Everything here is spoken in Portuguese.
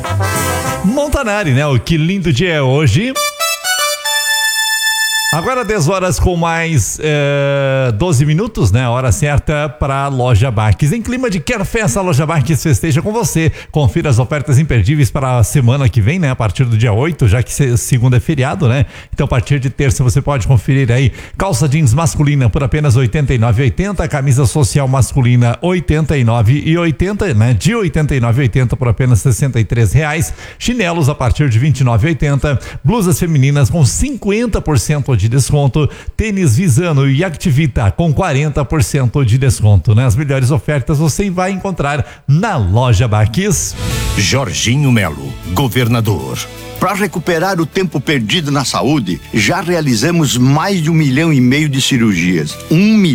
Montanari, né? O que lindo dia é hoje. Agora 10 horas com mais 12 minutos, né? Hora certa para a Loja Marques. Em clima de Quer Festa, a Loja Marques festeja com você. Confira as ofertas imperdíveis para a semana que vem, né? A partir do dia 8, já que segunda é feriado, né? Então a partir de terça você pode conferir aí calça jeans masculina por apenas R$ 89,80, camisa social masculina R$ 89,80, né? De R$ 89,80 por apenas R$ 63,00, chinelos a partir de R$ 29,80, blusas femininas com 50% de desconto, tênis Visano e Activita com 40% de desconto, né? As melhores ofertas você vai encontrar na Loja Marques. Jorginho Melo, governador. Para recuperar o tempo perdido na saúde, já realizamos mais de 1,5 milhão de cirurgias.